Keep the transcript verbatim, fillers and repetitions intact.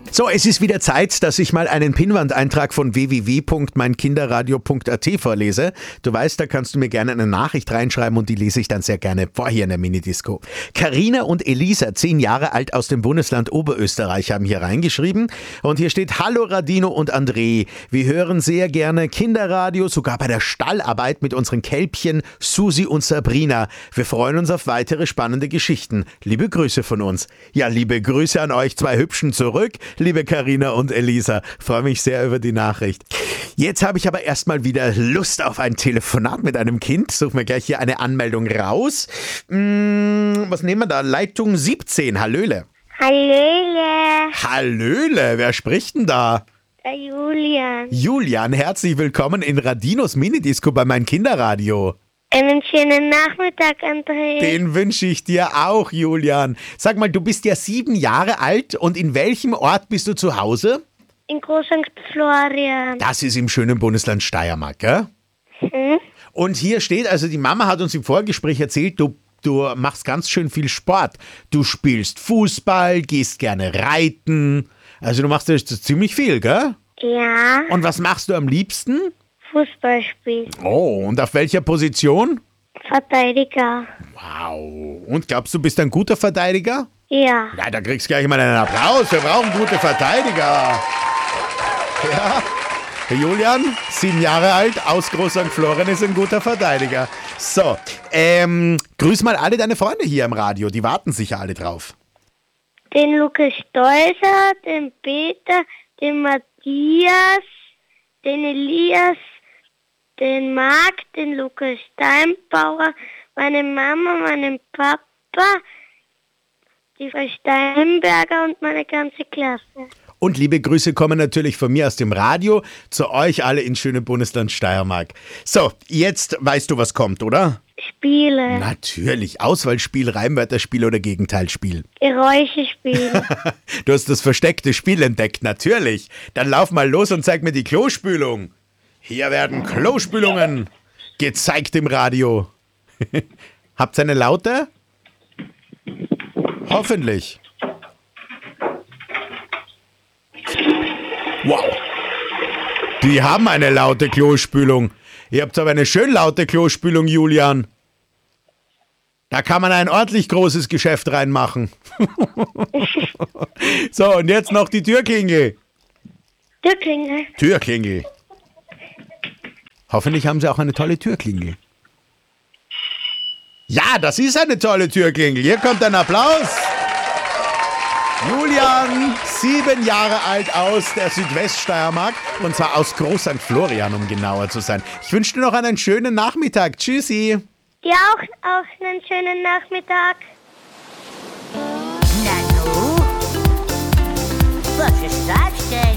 So, es ist wieder Zeit, dass ich mal einen Pinnwandeintrag von w w w punkt mein kinderradio punkt a t vorlese. Du weißt, da kannst du mir gerne eine Nachricht reinschreiben und die lese ich dann sehr gerne vor hier in der Minidisco. Carina und Elisa, zehn Jahre alt aus dem Bundesland Oberösterreich, haben hier reingeschrieben. Und hier steht: Hallo Radino und André. Wir hören sehr gerne Kinderradio, sogar bei der Stallarbeit mit unseren Kälbchen Susi und Sabrina. Wir freuen uns auf weitere spannende Geschichten. Liebe Grüße von uns. Ja, liebe Grüße an euch zwei Hübschen zurück. Liebe Carina und Elisa, freue mich sehr über die Nachricht. Jetzt habe ich aber erstmal wieder Lust auf ein Telefonat mit einem Kind. Suchen wir gleich hier eine Anmeldung raus. Hm, was nehmen wir da? Leitung siebzehn. Hallöle. Hallöle. Hallöle, wer spricht denn da? Der Julian. Julian, herzlich willkommen in Radinos Minidisco bei mein Kinderradio. Einen schönen Nachmittag, André. Den wünsche ich dir auch, Julian. Sag mal, du bist ja sieben Jahre alt und in welchem Ort bist du zu Hause? In Groß Sankt Florian. Das ist im schönen Bundesland Steiermark, gell? Mhm. Und hier steht, also die Mama hat uns im Vorgespräch erzählt, du, du machst ganz schön viel Sport. Du spielst Fußball, gehst gerne reiten. Also du machst das ziemlich viel, gell? Ja. Und was machst du am liebsten? Fußballspiel. Oh, und auf welcher Position? Verteidiger. Wow. Und glaubst du, bist ein guter Verteidiger? Ja. Ja, da kriegst du gleich mal einen Applaus. Wir brauchen gute Verteidiger. Ja. Der Julian, sieben Jahre alt, aus Groß Sankt Florian, ist ein guter Verteidiger. So, ähm, grüß mal alle deine Freunde hier im Radio. Die warten sicher alle drauf. Den Lukas Stolzer, den Peter, den Matthias, den Elias, den Marc, den Lukas Steinbauer, meine Mama, meinen Papa, die Frau Steinberger und meine ganze Klasse. Und liebe Grüße kommen natürlich von mir aus dem Radio zu euch alle in schönem Bundesland Steiermark. So, jetzt weißt du, was kommt, oder? Spiele. Natürlich. Auswahlspiel, Reimwörterspiel oder Gegenteilspiel. Geräuschespiel. Du hast das versteckte Spiel entdeckt, natürlich. Dann lauf mal los und zeig mir die Klospülung. Hier werden Klospülungen gezeigt im Radio. Habt ihr eine Laute? Hoffentlich. Wow. Die haben eine laute Klospülung. Ihr habt aber eine schön laute Klospülung, Julian. Da kann man ein ordentlich großes Geschäft reinmachen. So, und jetzt noch die Türklingel. Türklingel. Türklingel. Hoffentlich haben sie auch eine tolle Türklingel. Ja, das ist eine tolle Türklingel. Hier kommt ein Applaus. Julian, sieben Jahre alt aus der Südweststeiermark und zwar aus Groß Sankt Florian, um genauer zu sein. Ich wünsche dir noch einen schönen Nachmittag. Tschüssi. Dir auch, auch einen schönen Nachmittag.